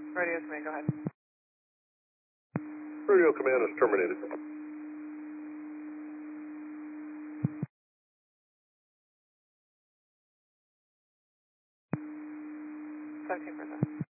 Radio command, go ahead. Radio command is terminated. 17%.